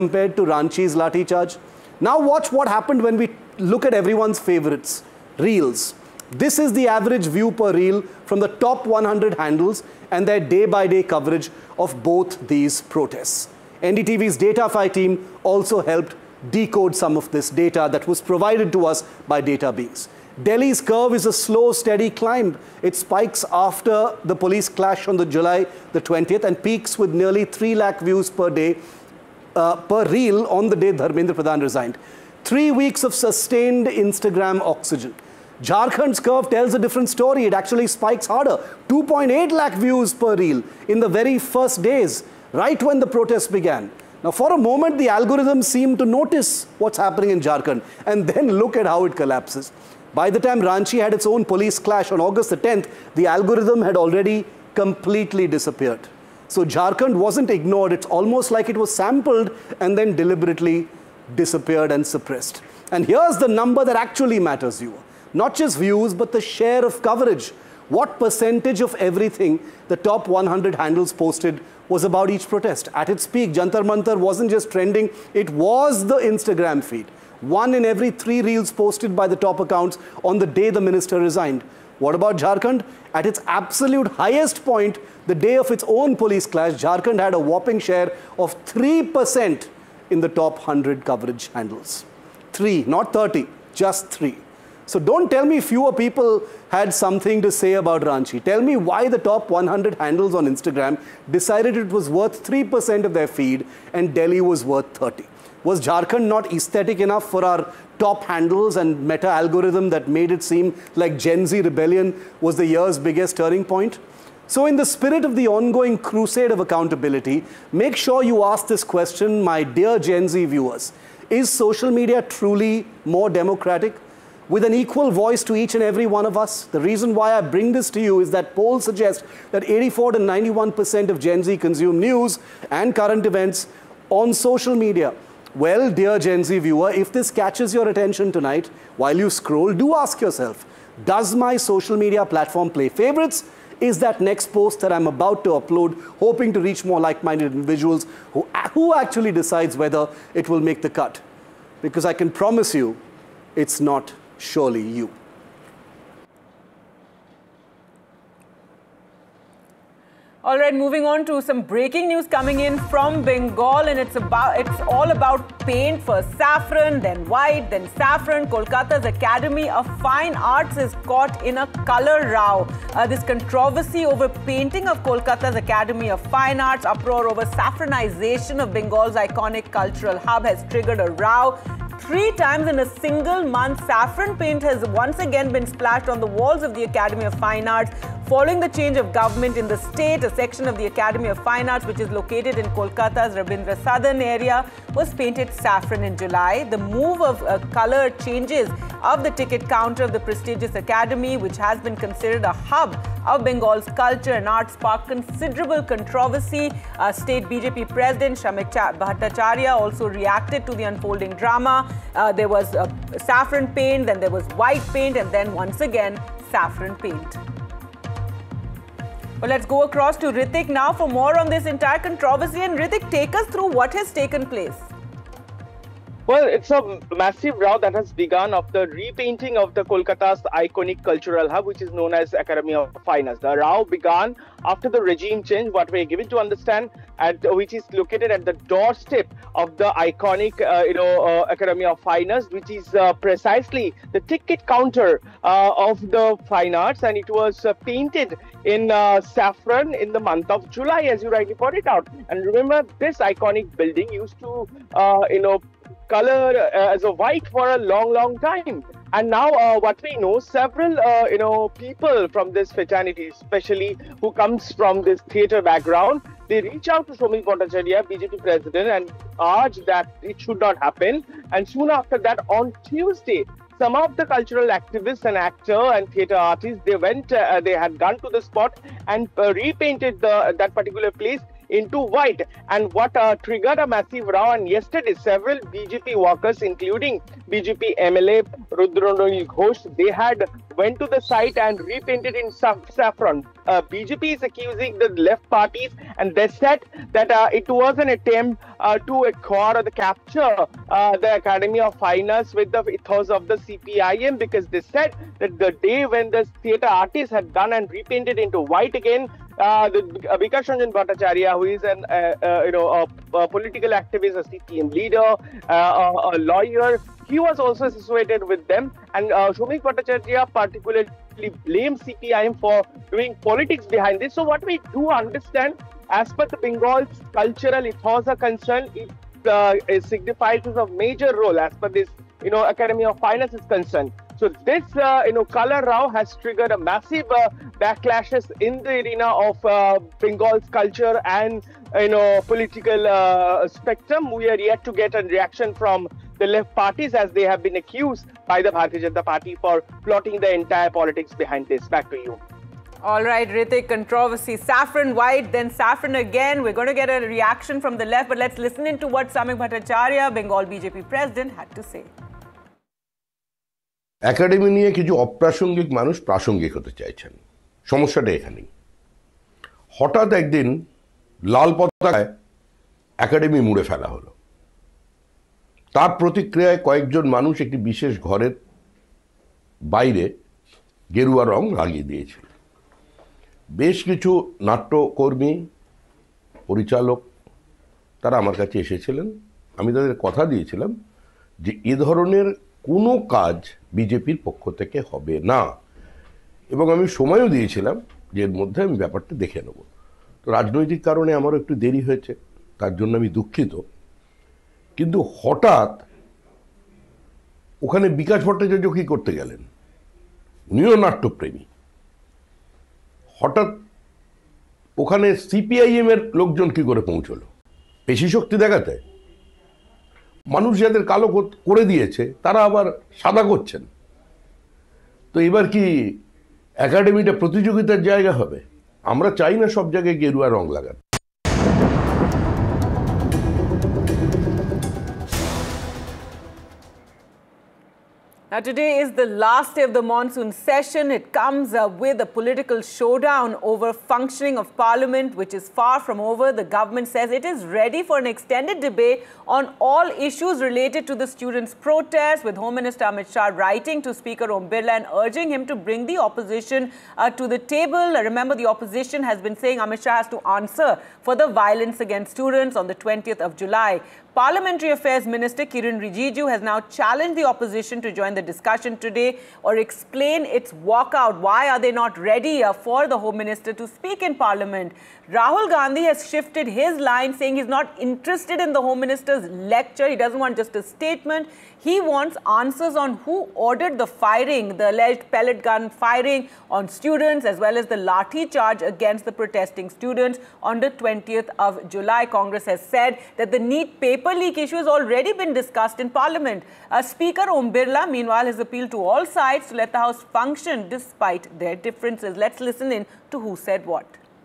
compared to Ranchi's Lathi charge. Now watch what happened when we look at everyone's favorites, reels. This is the average view per reel from the top 100 handles and their day-by-day coverage of both these protests. NDTV's DataFi team also helped decode some of this data that was provided to us by Databeans. Delhi's curve is a slow, steady climb. It spikes after the police clash on July the 20th and peaks with nearly 3 lakh views per day, per reel on the day Dharmendra Pradhan resigned. 3 weeks of sustained Instagram oxygen. Jharkhand's curve tells a different story. It actually spikes harder. 2.8 lakh views per reel in the very first days, right when the protests began. Now, for a moment, the algorithm seemed to notice what's happening in Jharkhand, and then look at how it collapses. By the time Ranchi had its own police clash on August the 10th, the algorithm had already completely disappeared. So Jharkhand wasn't ignored. It's almost like it was sampled and then deliberately disappeared and suppressed. And here's the number that actually matters, you. Not just views, but the share of coverage. What percentage of everything the top 100 handles posted was about each protest? At its peak, Jantar Mantar wasn't just trending, it was the Instagram feed. 1 in every 3 reels posted by the top accounts on the day the minister resigned. What about Jharkhand? At its absolute highest point, the day of its own police clash, Jharkhand had a whopping share of 3% in the top 100 coverage handles. 3, not 30, just 3. So don't tell me fewer people had something to say about Ranchi. Tell me why the top 100 handles on Instagram decided it was worth 3% of their feed and Delhi was worth 30. Was Jharkhand not aesthetic enough for our top handles and meta algorithm that made it seem like Gen Z rebellion was the year's biggest turning point? So in the spirit of the ongoing crusade of accountability, make sure you ask this question, my dear Gen Z viewers. Is social media truly more democratic? With an equal voice to each and every one of us? The reason why I bring this to you is that polls suggest that 84 to 91% of Gen Z consume news and current events on social media. Well, dear Gen Z viewer, if this catches your attention tonight, while you scroll, do ask yourself, does my social media platform play favorites? Is that next post that I'm about to upload, hoping to reach more like-minded individuals, who actually decides whether it will make the cut? Because I can promise you, it's not surely you. All right, moving on to some breaking news coming in from Bengal, and it's all about paint. First saffron, then white, then saffron. Kolkata's Academy of Fine Arts is caught in a color row. This controversy over painting of Kolkata's Academy of Fine Arts, uproar over saffronization of Bengal's iconic cultural hub has triggered a row. 3 times in a single month, saffron paint has once again been splashed on the walls of the Academy of Fine Arts. Following the change of government in the state, a section of the Academy of Fine Arts, which is located in Kolkata's Rabindra Sadan area, was painted saffron in July. The move of color changes of the ticket counter of the prestigious academy, which has been considered a hub of Bengal's culture and arts, sparked considerable controversy. State BJP President Shamik Bhattacharya also reacted to the unfolding drama. There was saffron paint, then there was white paint, and then once again saffron paint. Well, let's go across to Ritik now for more on this entire controversy. And Ritik, take us through what has taken place. Well, it's a massive row that has begun after repainting of the Kolkata's iconic cultural hub, which is known as Academy of Fine Arts. The row began after the regime change, what we're given to understand, which is located at the doorstep of the iconic, Academy of Fine Arts, which is precisely the ticket counter of the Fine Arts, and it was painted in saffron in the month of July, as you rightly pointed out. And remember, this iconic building used to, color as a white for a long time. And now what we know, several people from this fraternity, especially who comes from this theatre background, they reach out to Shamik Bhattacharya, BJP president, and urge that it should not happen. And soon after that, on Tuesday, some of the cultural activists and actor and theatre artists, they had gone to the spot and repainted that particular place into white, and what triggered a massive row. And yesterday, several BJP workers, including BJP MLA Rudranil Ghosh, they had went to the site and repainted in saffron. BJP is accusing the left parties, and they said that it was an attempt to acquire or capture the Academy of Fine Arts with the ethos of the CPIM, because they said that the day when the theatre artists had done and repainted into white again, the Vikas Ranjan Bhattacharya, who is a political activist, a CPM leader, a lawyer, he was also associated with them, and Soumik Bhattacharya particularly blamed CPIM for doing politics behind this. So what we do understand, as per the Bengal's cultural ethos are concerned, it signifies as a major role as per this, Academy of Fine Arts is concerned. So this, color row has triggered a massive backlashes in the arena of Bengal's culture and, political spectrum. We are yet to get a reaction from the left parties, as they have been accused by the Bharatiya Janata Party for plotting the entire politics behind this. Back to you. All right, Ritik, controversy. Saffron white, then saffron again. We're going to get a reaction from the left, but let's listen into what Soumik Bhattacharya, Bengal BJP president, had to say. Academy নিয়ে কিছু অপ্রাসঙ্গিক মানুষ প্রাসঙ্গিক হতে চাইছেন, সমস্যাটা এখানেই। হঠাৎ একদিন লাল পতাকায় একাডেমি মুড়ে ফেলা হলো। তার প্রতিক্রিয়ায় কয়েকজন মানুষ একটি বিশেষ ঘরের বাইরে গেরুয়া রং লাগিয়ে দিয়েছিল। বেশ কিছু নাট্যকর্মী, পরিচালক তারা আমার কাছে এসেছিলেন। আমি তাদের কথা দিয়েছিলাম যে এ ধরনের কোনো কাজ বিজেপির পক্ষ থেকে হবে না, এবং আমি সময়ও দিয়েছিলাম যে এর মধ্যে আমি ব্যাপারটা দেখে নেব। তো রাজনৈতিক কারণে আমারও একটু দেরি হয়েছে, তার জন্য আমি দুঃখিত। কিন্তু হঠাৎ ওখানে বিকাশ ভট্টাচার্য কী করতে গেলেন? উনিও নাট্যপ্রেমী। হঠাৎ ওখানে সিপিআইএম এর লোকজন কি করে পৌঁছলো? পেশি শক্তি দেখাতে? মানুষ যাদের কালো করে দিয়েছে তারা আবার সাদা করছেন। তো এবার কি একাডেমিটা প্রতিযোগিতার জায়গা হবে? আমরা চাই না সব জায়গায় গেরুয়া রং লাগাতে। Now today is the last day of the monsoon session. It comes with a political showdown over functioning of parliament, which is far from over. The government says it is ready for an extended debate on all issues related to the students' protest, with Home Minister Amit Shah writing to Speaker Om Birla and urging him to bring the opposition to the table. Remember, the opposition has been saying Amit Shah has to answer for the violence against students on the 20th of July. Parliamentary Affairs Minister Kiren Rijiju has now challenged the opposition to join the discussion today or explain its walkout. Why are they not ready for the Home Minister to speak in Parliament? Rahul Gandhi has shifted his line, saying he's not interested in the Home Minister's lecture. He doesn't want just a statement. He wants answers on who ordered the firing, the alleged pellet gun firing on students, as well as the lathi charge against the protesting students on the 20th of July. Congress has said that the NEET paper leak issue has already been discussed in Parliament. Speaker Om Birla, meanwhile, has appealed to all sides to let the House function despite their differences. Let's listen in to who said what.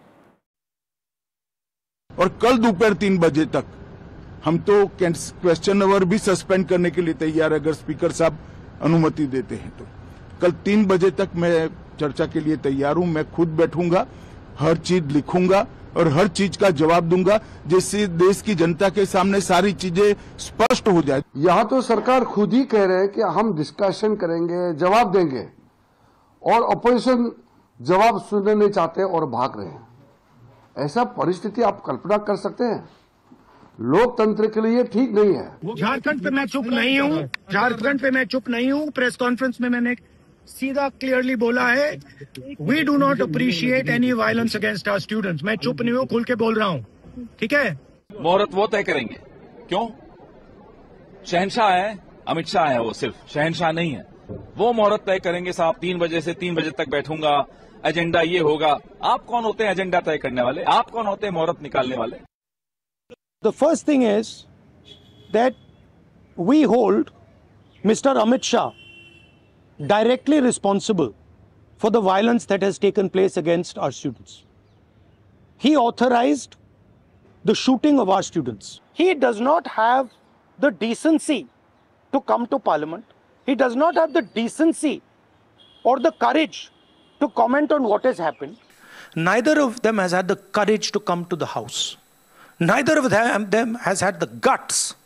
और कल दोपहर 3 बजे तक हम तो question our भी suspend करने के लिए तैयार, अगर स्पीकर साहब अनुमति देते हैं तो। कल 3 बजे तक मैं चर्चा के लिए तैयार हूं। मैं खुद बैठूंगा, हर चीज लिखूंगा और हर चीज का जवाब दूंगा, जिससे देश की जनता के सामने सारी चीजें स्पष्ट हो जाए। यहाँ तो सरकार खुद ही कह रहे हैं कि हम डिस्कशन करेंगे, जवाब देंगे, और अपोजिशन जवाब सुनने नहीं चाहते और भाग रहे हैं। ऐसा परिस्थिति आप कल्पना कर सकते हैं? लोकतंत्र के लिए ठीक नहीं है। झारखंड पे मैं चुप नहीं हूँ, झारखंड पे मैं चुप नहीं हूँ। प्रेस कॉन्फ्रेंस में मैंने सीधा क्लियरली बोला है, we do not appreciate any violence against our students. मैं चुप नहीं हूँ, खुल के बोल रहा हूँ, ठीक है। मुहूर्त वो तय करेंगे, क्यों? शहंशाह है, अमित शाह है, वो सिर्फ शहंशाह नहीं है। वो मुहूर्त तय करेंगे साहब। 3 बजे से 3 बजे तक बैठूंगा, एजेंडा ये होगा। आप कौन होते हैं एजेंडा तय करने वाले? आप कौन होते हैं मुहूर्त निकालने वाले? The first thing is that we hold Mr. Amit Shah directly responsible for the violence that has taken place against our students. He authorized the shooting of our students. He does not have the decency to come to Parliament. He does not have the decency or the courage to comment on what has happened. Neither of them has had the courage to come to the House. Neither of them has had the guts